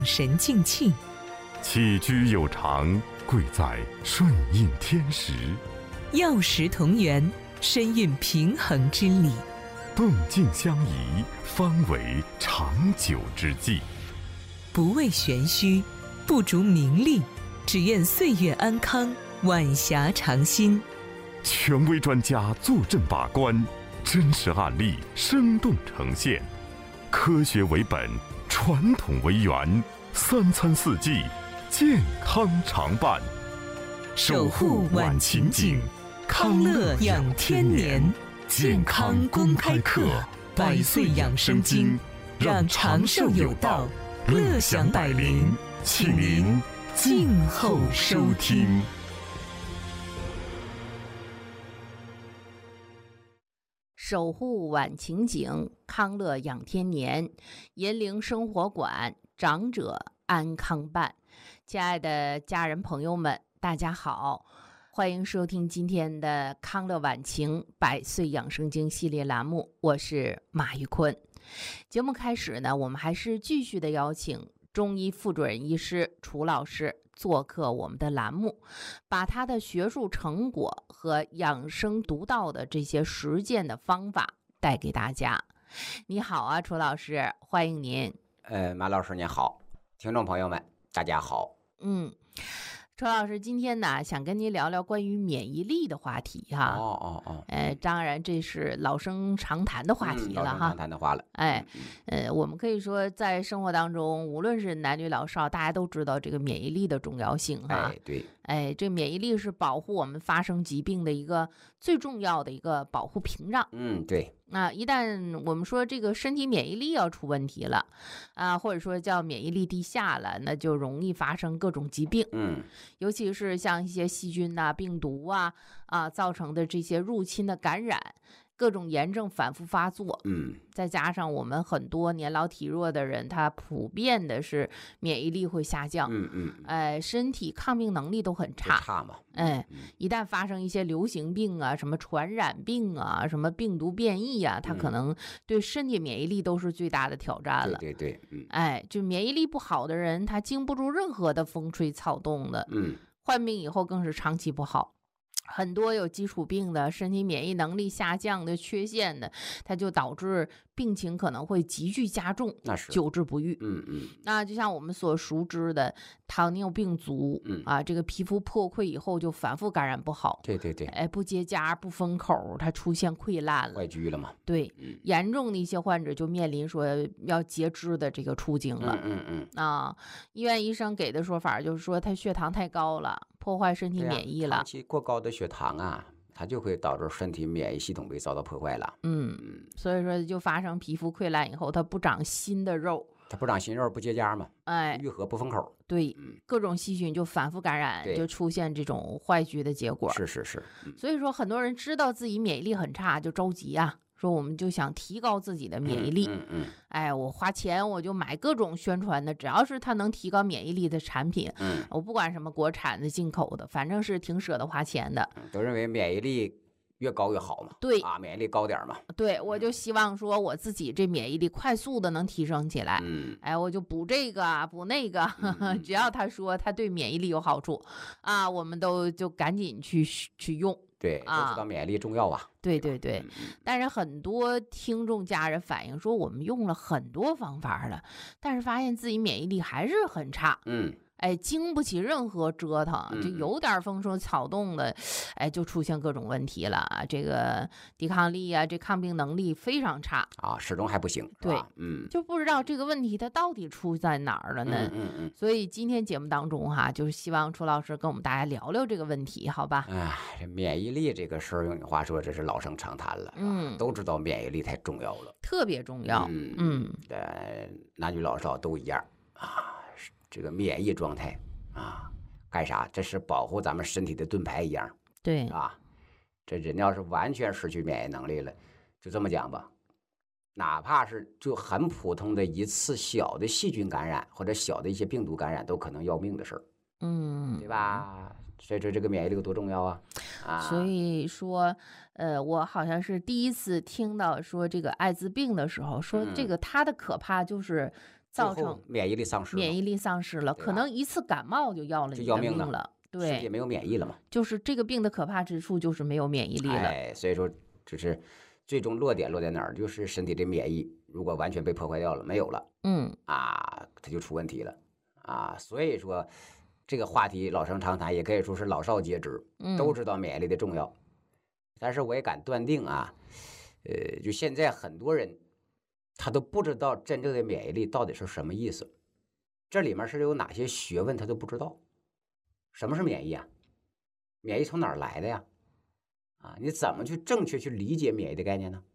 神静气。 起居有常，贵在顺应天时。 药食同源，深蕴平衡之理。 动静相宜，方为长久之计。 不为玄虚，不逐名利，只愿岁月安康，晚霞常新。 权威专家坐镇把关，真实案例生动呈现，科学为本，传统为源，3餐4季，健康常伴。 守护晚晴景，康乐养天年。健康公开课，100岁养生经，让长寿有道，乐享百龄，请您静候收听。 守护晚晴景，康乐养天年，银铃生活馆，长者安康伴。亲爱的家人朋友们，大家好，欢迎收听今天的康乐晚晴100岁养生经系列栏目，我是马玉坤。节目开始呢，我们还是继续的邀请中医副主任医师楚老师做客我们的栏目，把他的学术成果和养生独到的这些实践的方法带给大家。你好啊，楚老师，欢迎您。 马老师您好，听众朋友们大家好。 楚老师，今天呢，想跟您聊聊关于免疫力的话题哈。当然这是老生常谈的话题了哈。 老生常谈的话了。 我们可以说在生活当中，无论是男女老少，大家都知道这个免疫力的重要性哈。 对。 这免疫力是保护我们发生疾病的一个最重要的一个保护屏障。 对。 一旦我们说这个身体免疫力要出问题了或者说叫免疫力低下了，那就容易发生各种疾病。尤其是像一些细菌病毒造成的这些入侵的感染，各种炎症反复发作。再加上我们很多年老体弱的人，他普遍的是免疫力会下降。身体抗病能力都很差嘛。 一旦发生一些流行病什么传染病什么病毒变异它可能对身体免疫力都是最大的挑战了。 对。 就免疫力不好的人，他经不住任何的风吹草动的。患病以后更是长期不好。很多有基础病的，身体免疫能力下降的缺陷的，它就导致病情可能会急剧加重， 那是久治不愈。那就像我们所熟知的糖尿病足这个皮肤破溃以后就反复感染不好。 对。 不结痂不封口，它出现溃烂了， 外疽了嘛。 对。严重的一些患者就面临说要截肢的这个处境了。医院医生给的说法就是说他血糖太高了，破坏身体免疫了。 长期过高的血糖它就会导致身体免疫系统被遭到破坏了。 所以说就发生皮肤溃烂以后，它不长新的肉， 它不长新肉，不结痂嘛。愈合不封口。 对。各种细菌就反复感染，就出现这种坏疽的结果。 是。 所以说很多人知道自己免疫力很差就着急说我们就想提高自己的免疫力。我花钱我就买各种宣传的，只要是它能提高免疫力的产品。我不管什么国产的进口的，反正是挺舍得花钱的。 都认为免疫力越高越好嘛。 对免疫力高点嘛。 对，我就希望说我自己这免疫力快速的能提升起来。我就补这个补那个只要他说他对免疫力有好处我们都就赶紧去用。 对，都知道免疫力重要对。但是很多听众家人反映说，我们用了很多方法了，但是发现自己免疫力还是很差。经不起任何折腾，就有点风吹草动的，就出现各种问题了。这个抵抗力这抗病能力非常差始终还不行。 对。就不知道这个问题它到底出在哪儿了呢？所以今天节目当中就是希望楚老师跟我们大家聊聊这个问题，好吧？ 这免疫力这个事儿，用你话说，这是老生常谈了。都知道免疫力太重要了， 特别重要。 男女老少都一样这个免疫状态干啥？这是保护咱们身体的盾牌一样。 对这人要是完全失去免疫能力了，就这么讲吧，哪怕是就很普通的一次小的细菌感染或者小的一些病毒感染，都可能要命的事儿。对吧？所以说这个免疫力有多重要所以说我好像是第一次听到说这个艾滋病的时候，说这个它的可怕就是造成免疫力丧失， 免疫力丧失了，可能一次感冒就要了你的命了。对， 也没有免疫了嘛。 就是这个病的可怕之处就是没有免疫力了。 哎，所以说就是最终落点落在哪儿？就是身体的免疫如果完全被破坏掉了，没有了，它就出问题了啊。所以说这个话题老生常谈，也可以说是老少皆知，都知道免疫力的重要。但是我也敢断定啊，就现在很多人他都不知道真正的免疫力到底是什么意思，这里面是有哪些学问他都不知道。什么是免疫啊？免疫从哪儿来的呀？你怎么去正确去理解免疫的概念呢？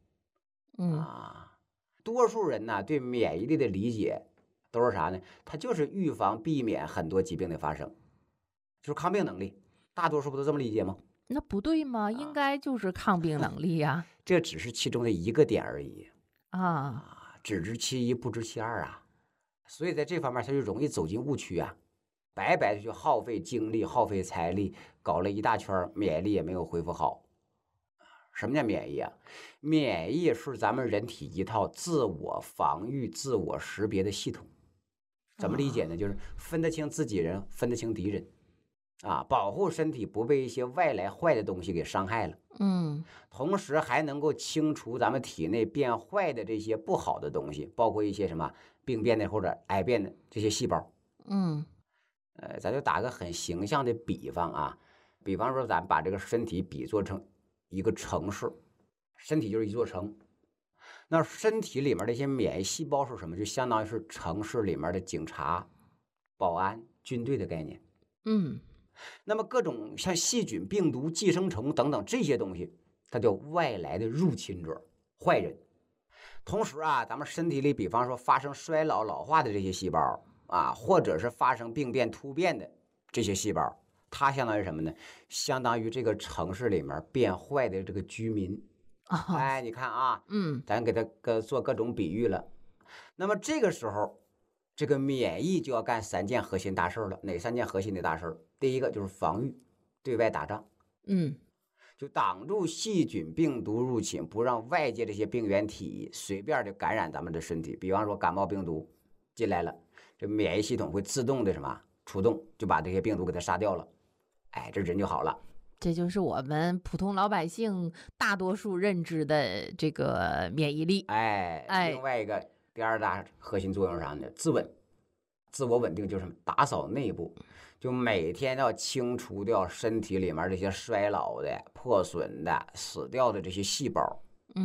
多数人呢对免疫力的理解都是啥呢？它就是预防避免很多疾病的发生，就是抗病能力。大多数不都这么理解吗？ 那不对吗？应该就是抗病能力呀。 这只是其中的一个点而已只知其一不知其二啊。所以在这方面他就容易走进误区啊。白白的去耗费精力耗费财力，搞了一大圈，免疫力也没有恢复好。什么叫免疫啊？免疫是咱们人体一套自我防御自我识别的系统。怎么理解呢？就是分得清自己人，分得清敌人保护身体不被一些外来坏的东西给伤害了。同时还能够清除咱们体内变坏的这些不好的东西，包括一些什么病变的或者癌变的这些细胞。咱就打个很形象的比方比方说咱把这个身体比作成一个城市，身体就是一座城，那身体里面的一些免疫细胞是什么？就相当于是城市里面的警察、保安、军队的概念。那么各种像细菌、病毒、寄生虫等等这些东西，它叫外来的入侵者、坏人。同时咱们身体里比方说发生衰老老化的这些细胞或者是发生病变突变的这些细胞，它相当于什么呢？相当于这个城市里面变坏的这个居民。你看咱给它做各种比喻了。那么这个时候，这个免疫就要干3件核心大事了。哪3件核心的大事？第一个就是防御，对外打仗。就挡住细菌病毒入侵，不让外界这些病原体随便的感染咱们的身体。比方说感冒病毒进来了，这免疫系统会自动的什么出动，就把这些病毒给它杀掉了。这人就好了。 这就是我们普通老百姓大多数认知的这个免疫力。 另外一个第2大核心作用是啥呢？自稳，自我稳定，就是打扫内部，就每天要清除掉身体里面这些衰老的、破损的、死掉的这些细胞。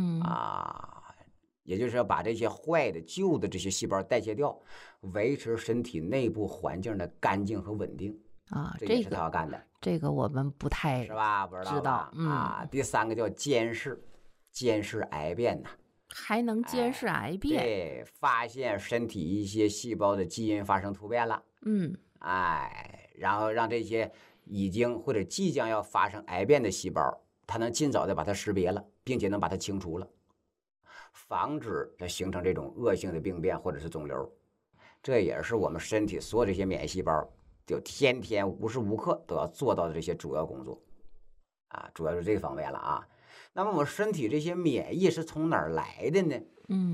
也就是要把这些坏的、旧的这些细胞代谢掉，维持身体内部环境的干净和稳定。这也是他要干的。 这个我们不太是吧？不知道第3个叫监视，监视癌变呐。 还能监视癌变？ 对，发现身体一些细胞的基因发生突变了。然后让这些已经或者即将要发生癌变的细胞，它能尽早的把它识别了，并且能把它清除了，防止它形成这种恶性的病变或者是肿瘤。这也是我们身体所有这些免疫细胞就天天无时无刻都要做到的这些主要工作主要是这个方面了那么我们身体这些免疫是从哪儿来的呢？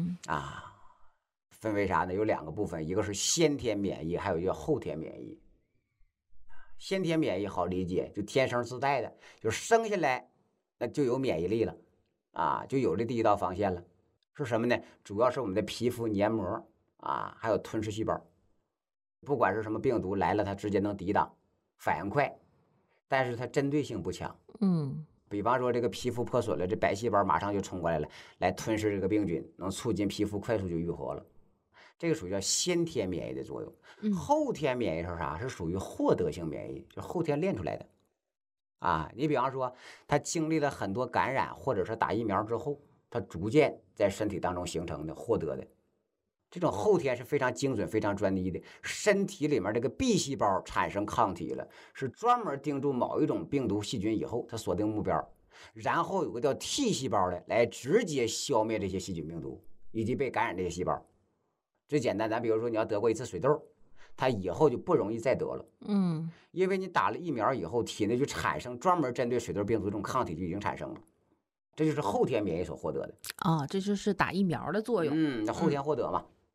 分为啥呢？有2个部分，一个是先天免疫，还有一个后天免疫。先天免疫好理解，就天生自带的，就生下来那就有免疫力了就有这第1道防线了。是什么呢？主要是我们的皮肤黏膜还有吞噬细胞。不管是什么病毒来了，它直接能抵挡，反应快，但是它针对性不强。比方说这个皮肤破损了，这白细胞马上就冲过来了，来吞噬这个病菌，能促进皮肤快速就愈合了。这个属于叫先天免疫的作用。后天免疫是啥？是属于获得性免疫，就后天练出来的你比方说他经历了很多感染或者是打疫苗之后，他逐渐在身体当中形成的获得的这种后天是非常精准非常专一的。身体里面这个 B 细胞产生抗体了，是专门盯住某一种病毒细菌以后，它锁定目标，然后有个叫 T 细胞的来直接消灭这些细菌病毒以及被感染这些细胞。最简单，咱比如说你要得过一次水痘，它以后就不容易再得了。因为你打了疫苗以后，体内就产生专门针对水痘病毒这种抗体就已经产生了。这就是后天免疫所获得的这就是打疫苗的作用。 后天获得嘛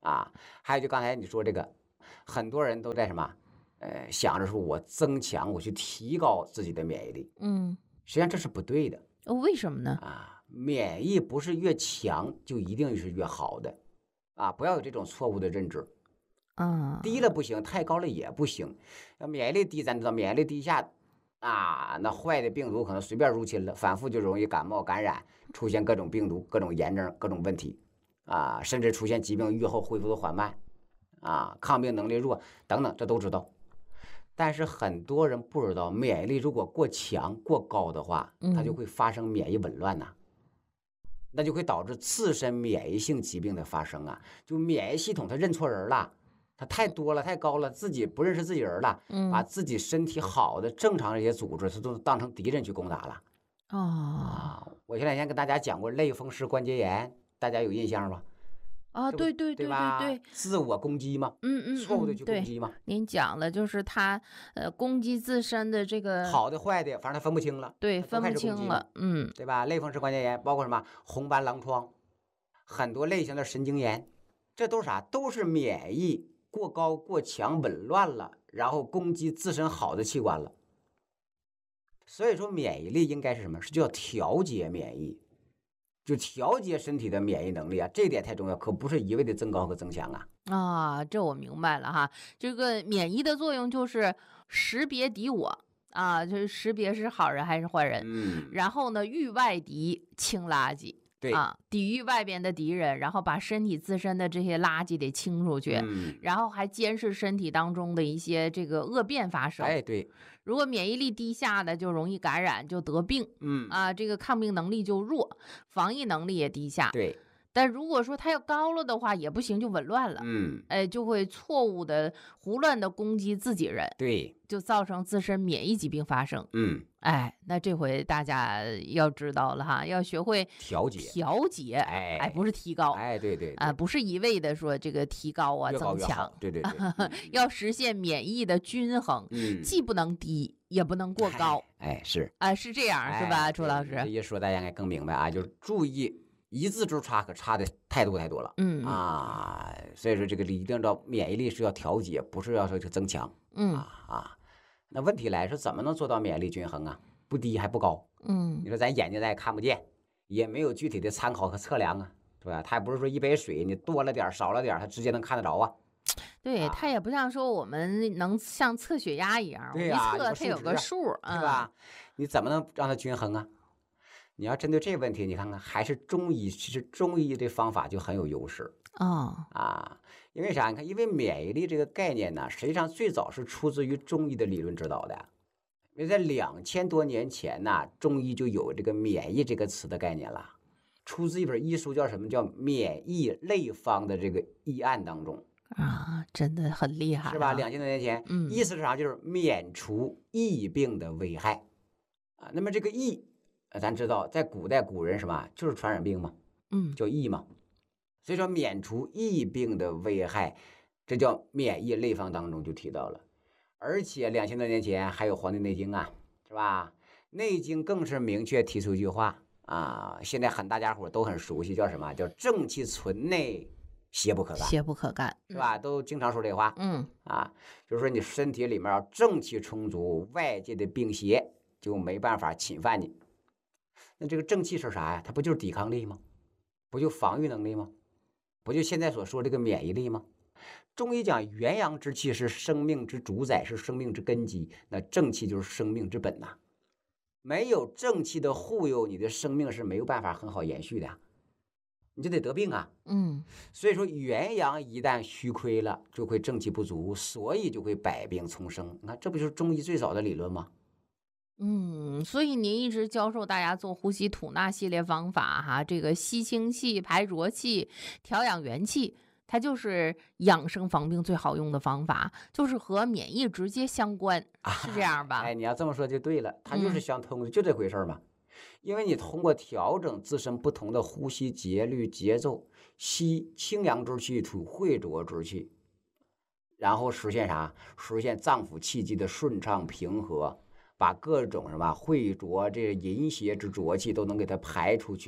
啊。还有就刚才你说这个，很多人都在什么，想着说我增强，我去提高自己的免疫力，实际上这是不对的。 为什么呢？ 免疫不是越强就一定是越好的，不要有这种错误的认知。低了不行，太高了也不行。要免疫力低，咱知道免疫力低下，那坏的病毒可能随便入侵了，反复就容易感冒感染，出现各种病毒、各种炎症、各种问题，甚至出现疾病愈后恢复的缓慢，抗病能力弱等等，这都知道。但是很多人不知道，免疫力如果过强、过高的话，它就会发生免疫紊乱那就会导致自身免疫性疾病的发生就免疫系统它认错人了。它太多了，太高了，自己不认识自己人了，把自己身体好的正常这些组织，它都当成敌人去攻打了。我前两天跟大家讲过类风湿关节炎，大家有印象吗？对吧？自我攻击嘛，错误的去攻击嘛。 您讲了，就是他攻击自身的这个好的坏的，反正他分不清了， 对，分不清了， 对吧？类风湿关节炎包括什么红斑狼疮，很多类型的神经炎，这都是啥？都是免疫过高过强紊乱了，然后攻击自身好的器官了。所以说免疫力应该是什么？是叫调节免疫，就调节身体的免疫能力这一点太重要，可不是一味的增高和增强这我明白了哈。这个免疫的作用就是识别敌我就是识别是好人还是坏人，然后呢御外敌清垃圾。 对抵御外边的敌人，然后把身体自身的这些垃圾得清出去，然后还监视身体当中的一些这个恶变发生。 对， 如果免疫力低下的就容易感染，就得病，这个抗病能力就弱，防疫能力也低下。 对。 但如果说它要高了的话也不行，就紊乱了，就会错误的胡乱的攻击自己人， 对， 就造成自身免疫疾病发生。那这回大家要知道了哈，要学会调节，不是提高， 对， 不是一味的说这个提高增强， 对， 要实现免疫的均衡，既不能低也不能过高，是这样是吧，朱老师？ 这一说大家应该更明白就是注意。一字之差，可差的太多了。所以说这个一定知道免疫力是要调节，不是要说增强。那问题来说，怎么能做到免疫力均衡不低还不高。你说咱眼睛咱也看不见，也没有具体的参考和测量是吧？它也不是说一杯水你多了点少了点，它直接能看得着对，它也不像说我们能像测血压一样，一测它有个数， 对吧？你怎么能让它均衡你要针对这个问题，你看看还是中医，其实中医这方法就很有优势因为啥？你看，因为免疫力这个概念实际上最早是出自于中医的理论指导的。因为在2000多年前中医就有这个免疫这个词的概念了，出自一本医书，叫什么？叫《免疫类方》的这个医案当中真的很厉害， 是吧？2000多年前，意思是啥？就是免除疫病的危害那么这个疫。咱知道，在古代古人什么就是传染病嘛，叫疫嘛，所以说免除疫病的危害，这叫免疫类方当中就提到了。而且2000多年前还有《黄帝内经》是吧？内经更是明确提出一句话现在大家伙都很熟悉，叫什么？叫正气存内，邪不可干。 邪不可干， 是吧？都经常说这话。就是说你身体里面要正气充足，外界的病邪就没办法侵犯你。那这个正气是啥呀？它不就是抵抗力吗？不就防御能力吗？不就现在所说这个免疫力吗？中医讲元阳之气是生命之主宰，是生命之根基，那正气就是生命之本没有正气的护佑，你的生命是没有办法很好延续的你就得得病所以说元阳一旦虚亏了，就会正气不足，所以就会百病丛生。你看，这不就是中医最早的理论吗？ 所以您一直教授大家做呼吸吐纳系列方法这个吸清气、排浊气、调养元气，它就是养生防病最好用的方法，就是和免疫直接相关，是这样吧？ 你要这么说就对了，它就是相通的，就这回事嘛。因为你通过调整自身不同的呼吸节律节奏，吸清阳之气，吐秽浊之气，然后实现啥？实现脏腑气机的顺畅平和。把各种什么秽浊这淫邪之浊气都能给它排出去，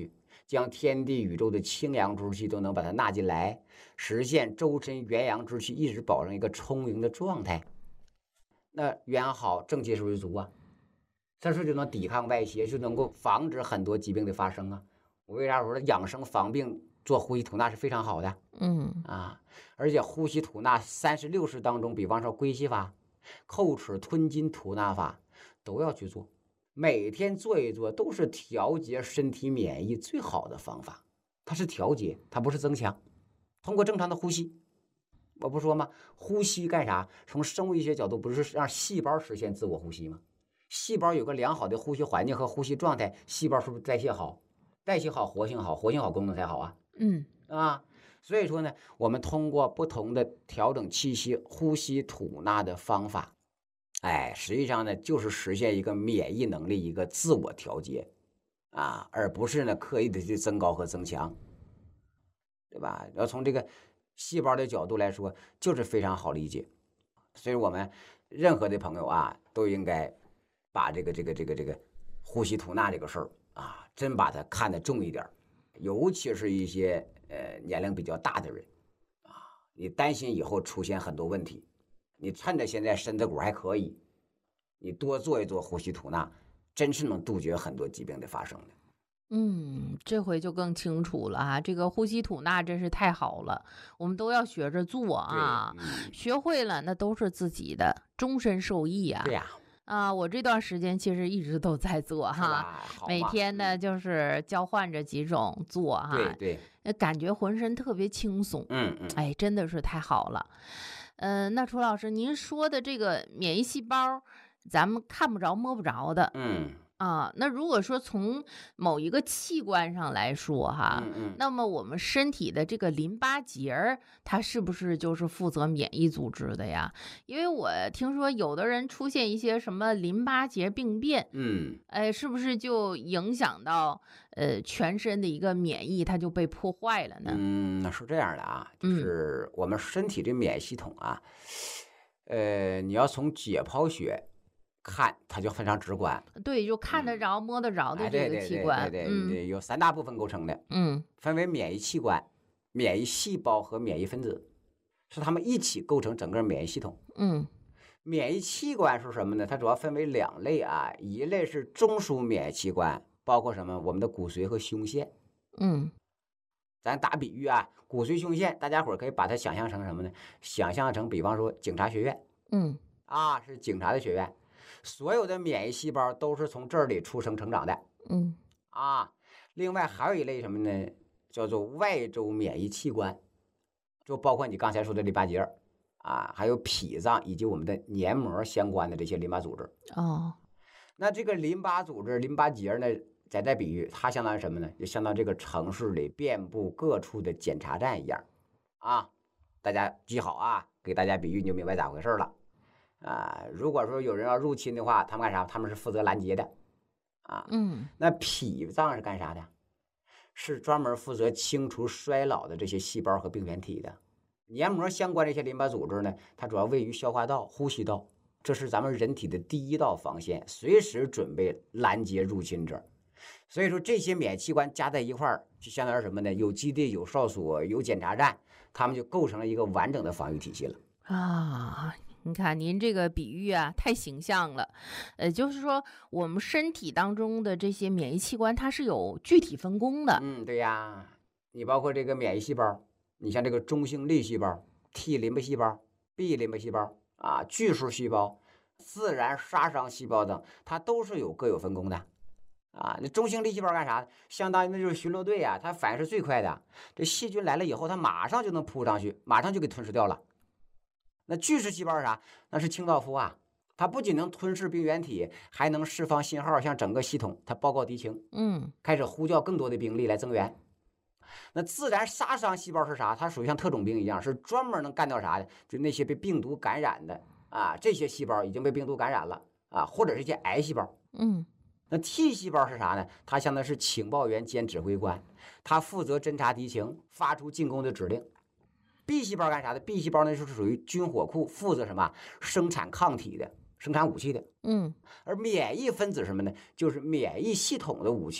将天地宇宙的清阳之气都能把它纳进来，实现周身元阳之气一直保证一个充盈的状态。那元阳好，正气是不是足啊？这时候就能抵抗外邪，就能够防止很多疾病的发生啊。我为啥说养生防病做呼吸吐纳是非常好的？而且呼吸吐纳36式当中，比方说归息法、叩齿吞金吐纳法都要去做，每天做一做，都是调节身体免疫最好的方法。它是调节，它不是增强。通过正常的呼吸，我不说吗？呼吸干啥？从生物医学角度，不是让细胞实现自我呼吸吗？细胞有个良好的呼吸环境和呼吸状态，细胞是不是代谢好？代谢好，活性好，活性好，功能才好啊。所以说呢，我们通过不同的调整气息、呼吸吐纳的方法，实际上呢，就是实现一个免疫能力一个自我调节啊，而不是呢刻意的去增高和增强，对吧？要从这个细胞的角度来说，就是非常好理解。所以我们任何的朋友啊，都应该把这个呼吸吐纳这个事儿啊，真把它看得重一点，尤其是一些年龄比较大的人啊，你担心以后出现很多问题，你趁着现在身子骨还可以，你多做一做呼吸吐纳，真是能杜绝很多疾病的发生的。 这回就更清楚了啊！这个呼吸吐纳真是太好了，我们都要学着做啊！学会了那都是自己的，终身受益啊！ 对呀。 我这段时间其实一直都在做哈，每天呢就是交换着几种做哈， 对， 感觉浑身特别轻松，真的是太好了。那楚老师，您说的这个免疫细胞，咱们看不着摸不着的，那如果说从某一个器官上来说哈，那么我们身体的这个淋巴结它是不是就是负责免疫组织的呀？因为我听说有的人出现一些什么淋巴结病变，是不是就影响到全身的一个免疫，它就被破坏了呢？ 那是这样的啊，就是我们身体的免疫系统啊，你要从解剖学看它就非常直观， 对，就看得着、摸得着的这个器官， 对，有3大部分构成的，分为免疫器官、免疫细胞和免疫分子，是它们一起构成整个免疫系统。免疫器官是什么呢？它主要分为2类啊，一类是中枢免疫器官，包括什么？我们的骨髓和胸腺。咱打比喻啊，骨髓、胸腺，大家伙可以把它想象成什么呢？想象成比方说警察学院，是警察的学院。所有的免疫细胞都是从这里出生成长的，另外还有一类什么呢？叫做外周免疫器官，就包括你刚才说的淋巴结还有脾脏以及我们的黏膜相关的这些淋巴组织。那这个淋巴组织、淋巴结呢，再比喻，它相当于什么呢？就相当于这个城市里遍布各处的检查站一样大家记好啊，给大家比喻你就明白咋回事了。如果说有人要入侵的话，他们干啥？他们是负责拦截的那脾脏是干啥的？是专门负责清除衰老的这些细胞和病原体的。黏膜相关这些淋巴组织呢，它主要位于消化道、呼吸道，这是咱们人体的第一道防线，随时准备拦截入侵者。所以说这些免疫器官加在一块儿，就相当于什么呢？有基地、有哨所、有检查站，他们就构成了一个完整的防御体系了你看您这个比喻啊，太形象了。就是说我们身体当中的这些免疫器官，它是有具体分工的。 对呀，你包括这个免疫细胞，你像这个中性粒细胞、T 淋巴细胞、B 淋巴细胞巨噬细胞、自然杀伤细胞等，它都是各有分工的那中性粒细胞干啥？相当于那就是巡逻队它反应是最快的。这细菌来了以后，它马上就能扑上去，马上就给吞噬掉了。那巨噬细胞是啥？那是清道夫它不仅能吞噬病原体，还能释放信号向整个系统它报告敌情，开始呼叫更多的兵力来增援。那自然杀伤细胞是啥？它属于像特种兵一样，是专门能干掉啥的？就那些被病毒感染的这些细胞已经被病毒感染了或者是一些癌细胞。那 T 细胞是啥呢？它相当于是情报员兼指挥官，它负责侦察敌情，发出进攻的指令。B 细胞干啥的？ B 细胞呢就是属于军火库，负责什么？生产抗体的，生产武器的。而免疫分子什么呢？就是免疫系统的武器。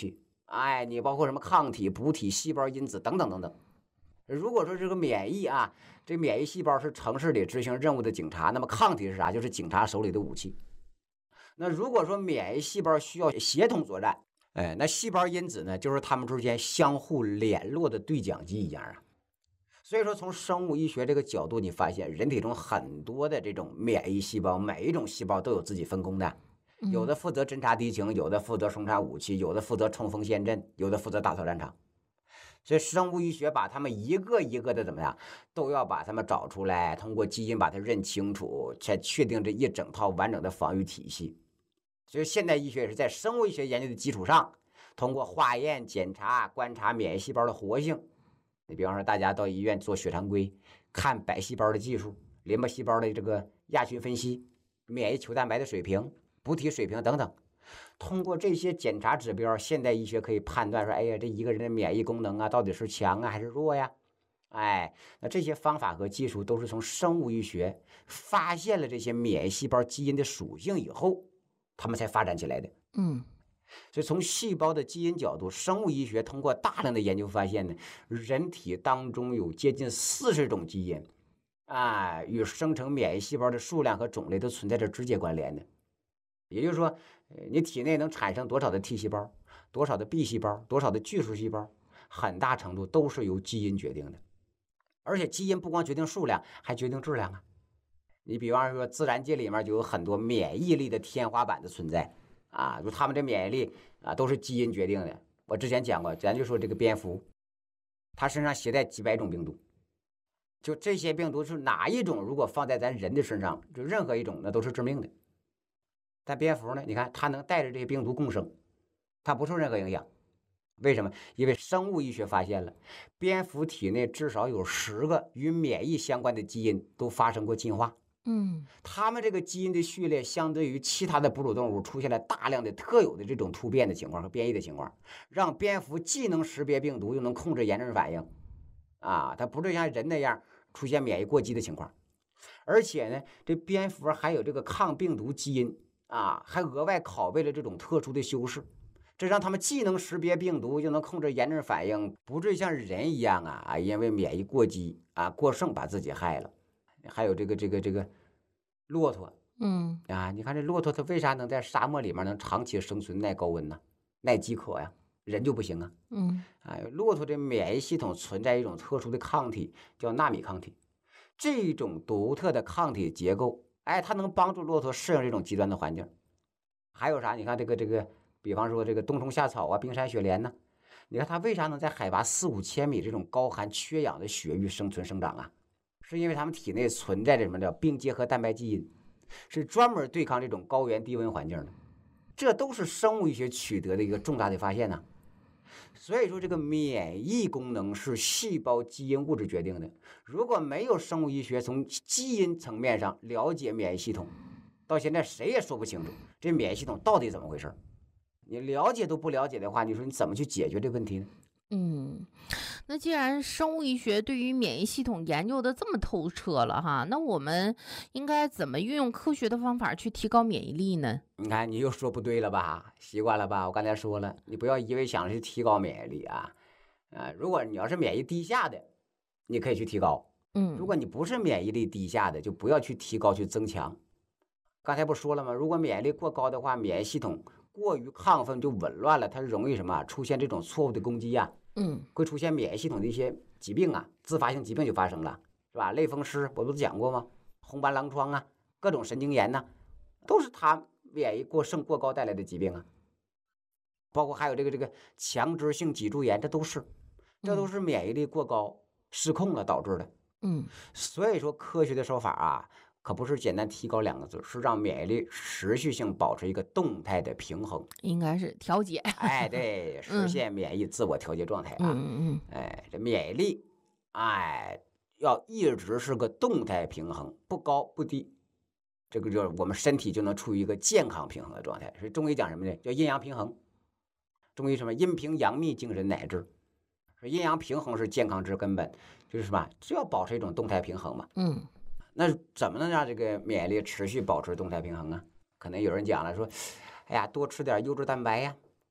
哎，你包括什么抗体、补体、细胞因子等等等等。如果说这个免疫啊，这免疫细胞是城市里执行任务的警察，那么抗体是啥？就是警察手里的武器。那如果说免疫细胞需要协同作战，哎，那细胞因子呢，就是它们之间相互联络的对讲机一样啊。所以说，从生物医学这个角度，你发现人体中很多的这种免疫细胞，每一种细胞都有自己分工的，有的负责侦察敌情，有的负责生产武器，有的负责冲锋陷阵，有的负责打扫战场。所以生物医学把它们一个一个的怎么样，都要把它们找出来，通过基因把它认清楚，才确定这一整套完整的防御体系。所以现代医学也是在生物医学研究的基础上，通过化验、检查、观察免疫细胞的活性。你比方说，大家到医院做血常规，看白细胞的技术、淋巴细胞的这个亚群分析、免疫球蛋白的水平、补体水平等等。通过这些检查指标，现代医学可以判断说，哎呀，这一个人的免疫功能啊，到底是强啊还是弱呀？哎，那这些方法和技术都是从生物医学发现了这些免疫细胞基因的属性以后，他们才发展起来的。所以从细胞的基因角度，生物医学通过大量的研究发现呢，人体当中有接近40种基因，啊，与生成免疫细胞的数量和种类都存在着直接关联的。也就是说，你体内能产生多少的 T 细胞，多少的 B 细胞，多少的巨噬细胞，很大程度都是由基因决定的。而且基因不光决定数量，还决定质量啊。你比方说，自然界里面就有很多免疫力的天花板的存在啊，就他们这免疫力啊都是基因决定的。我之前讲过，咱就说这个蝙蝠，它身上携带几百种病毒，就这些病毒是哪一种，如果放在咱人的身上，就任何一种那都是致命的。但蝙蝠呢，你看它能带着这些病毒共生，它不受任何影响。为什么？因为生物医学发现了，蝙蝠体内至少有10个与免疫相关的基因都发生过进化。它们这个基因的序列相对于其他的哺乳动物出现了大量的特有的这种突变的情况和变异的情况，让蝙蝠既能识别病毒，又能控制炎症反应，啊，它不是像人那样出现免疫过激的情况。而且呢，这蝙蝠还有这个抗病毒基因啊，还额外拷贝了这种特殊的修饰，这让他们既能识别病毒，又能控制炎症反应，不至于像人一样啊，因为免疫过激啊过剩把自己害了。还有这个骆驼，你看这骆驼它为啥能在沙漠里面能长期生存、耐高温呢？耐饥渴呀，人就不行啊。骆驼这免疫系统存在一种特殊的抗体，叫纳米抗体。这种独特的抗体结构，它能帮助骆驼适应这种极端的环境。还有啥？你看这个，比方说这个冬虫夏草啊、冰山雪莲呢，你看它为啥能在海拔4、5千米这种高寒缺氧的雪域生存生长啊？是因为它们体内存在着什么叫并结合蛋白基因，是专门对抗这种高原低温环境的。这都是生物医学取得的一个重大的发现呢。所以说，这个免疫功能是细胞基因物质决定的。如果没有生物医学从基因层面上了解免疫系统，到现在谁也说不清楚这免疫系统到底怎么回事。你了解都不了解的话，你说你怎么去解决这个问题呢？ 那既然生物医学对于免疫系统研究的这么透彻了哈，那我们应该怎么运用科学的方法去提高免疫力呢？ 你看你又说不对了吧，习惯了吧？我刚才说了，你不要一味想着去提高免疫力啊。如果你要是免疫低下的，你可以去提高。如果你不是免疫力低下的，就不要去提高去增强。刚才不说了吗？如果免疫力过高的话，免疫系统过于亢奋就紊乱了，它容易什么出现这种错误的攻击呀？会出现免疫系统的一些疾病啊，自发性疾病就发生了，是吧？类风湿我不是讲过吗？红斑狼疮啊，各种神经炎呐，都是它免疫过剩过高带来的疾病啊。包括还有这个强直性脊柱炎，这都是免疫力过高失控了导致的。所以说科学的手法啊，可不是简单提高2个字，是让免疫力持续性保持一个动态的平衡， 应该是调节。 对，实现免疫自我调节状态啊。这免疫力，要一直是个动态平衡，不高不低，这个就是我们身体就能处于一个健康平衡的状态。所以中医讲什么呢？叫阴阳平衡。中医什么？阴平阳秘，精神乃治。阴阳平衡是健康之根本，就是什么？只要保持一种动态平衡嘛。那怎么能让这个免疫力持续保持动态平衡啊？可能有人讲了说，多吃点优质蛋白呀，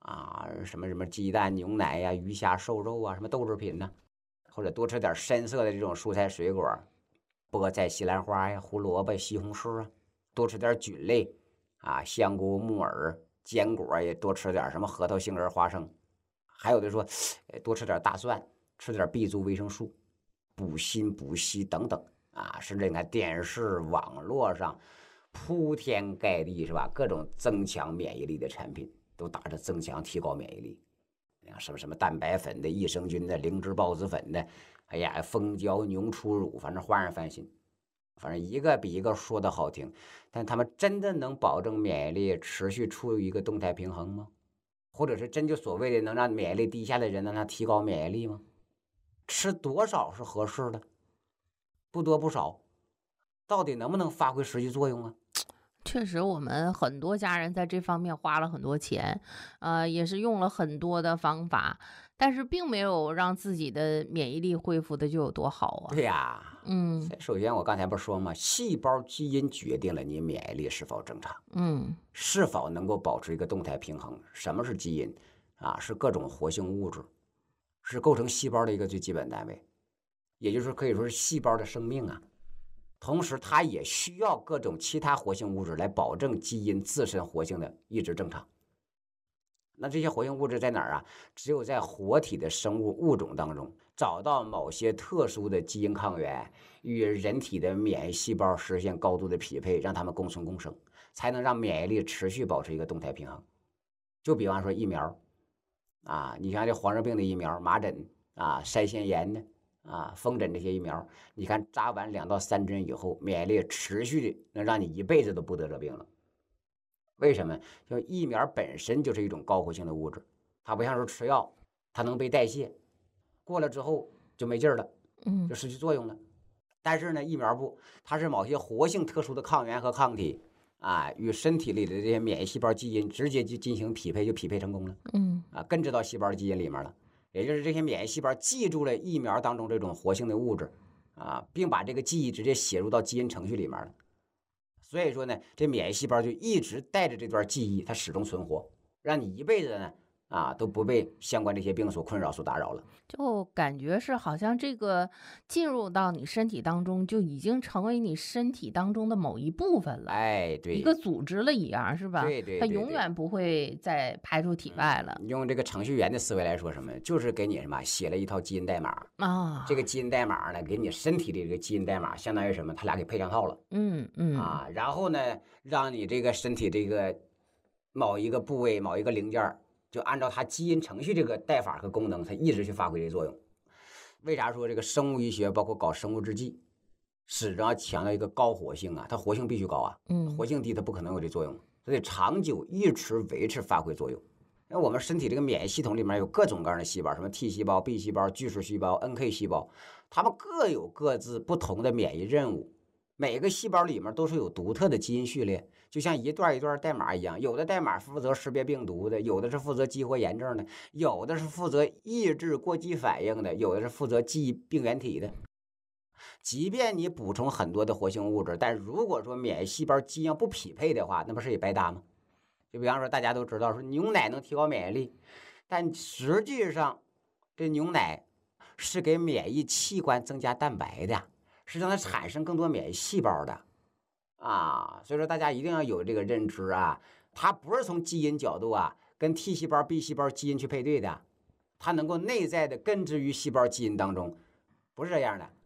啊，什么鸡蛋、牛奶呀、鱼虾、瘦肉啊，什么豆制品呢，或者多吃点深色的这种蔬菜水果，菠菜、西兰花呀、胡萝卜、西红柿啊，多吃点菌类啊，香菇、木耳、坚果也多吃点，什么核桃、杏仁、花生。还有的说，多吃点大蒜，吃点 B 族维生素，补锌补硒等等啊。甚至你看电视、网络上铺天盖地是吧？各种增强免疫力的产品都打着增强、提高免疫力。什么蛋白粉的、益生菌的、灵芝孢子粉的，哎呀，蜂胶、牛初乳，反正花样翻新，反正一个比一个说的好听。但他们真的能保证免疫力持续处于一个动态平衡吗？或者是真就所谓的能让免疫力低下的人让他提高免疫力吗？吃多少是合适的？不多不少，到底能不能发挥实际作用啊？ 确实，我们很多家人在这方面花了很多钱，也是用了很多的方法，但是并没有让自己的免疫力恢复的就有多好啊。 对呀，首先我刚才不是说吗？细胞基因决定了你免疫力是否正常，是否能够保持一个动态平衡。什么是基因啊？是各种活性物质，是构成细胞的一个最基本单位，也就是可以说是细胞的生命啊。同时它也需要各种其他活性物质来保证基因自身活性的一直正常。那这些活性物质在哪儿啊？只有在活体的生物物种当中找到某些特殊的基因抗原，与人体的免疫细胞实现高度的匹配，让它们共存共生，才能让免疫力持续保持一个动态平衡。就比方说疫苗啊，你像这黄热病的疫苗、麻疹啊、腮腺炎的啊、风疹这些疫苗，你看扎完2到3针以后，免疫力持续能让你一辈子都不得这病了。为什么？就疫苗本身就是一种高活性的物质，它不像说吃药，它能被代谢，过了之后就没劲儿了，就失去作用了。但是呢，疫苗不，它是某些活性特殊的抗原和抗体啊，与身体里的这些免疫细胞基因直接就进行匹配，就匹配成功了。根植到细胞基因里面了。也就是这些免疫细胞记住了疫苗当中这种活性的物质啊，并把这个记忆直接写入到基因程序里面了。所以说呢，这免疫细胞就一直带着这段记忆，它始终存活，让你一辈子呢都不被相关这些病所困扰、所打扰了。 就感觉是好像这个进入到你身体当中，就已经成为你身体当中的某一部分了， 对， 一个组织了一样，是吧？ 对， 它永远不会再排出体外了。 用这个程序员的思维来说，什么就是给你什么写了一套基因代码啊。这个基因代码呢，给你身体的这个基因代码，相当于什么？它俩给配上套了。然后呢，让你这个身体这个某一个部位、某一个零件，就按照它基因程序这个代法和功能，它一直去发挥这作用。为啥说这个生物医学包括搞生物制剂，始终要强调一个高活性啊？它活性必须高啊，活性低它不可能有这作用，所以长久一直维持发挥作用。那我们身体这个免疫系统里面有各种各样的细胞，什么 T 细胞、B 细胞、巨噬细胞、NK 细胞，它们各有各自不同的免疫任务。每个细胞里面都是有独特的基因序列，就像一段一段代码一样，有的代码负责识别病毒的，有的是负责激活炎症的，有的是负责抑制过激反应的，有的是负责记忆病原体的。即便你补充很多的活性物质，但如果说免疫细胞基因不匹配的话，那不是也白搭吗？就比方说大家都知道说牛奶能提高免疫力，但实际上这牛奶是给免疫器官增加蛋白的，是让它产生更多免疫细胞的啊。所以说大家一定要有这个认知啊，它不是从基因角度啊跟 T 细胞 B 细胞基因去配对的，它能够内在的根植于细胞基因当中，不是这样的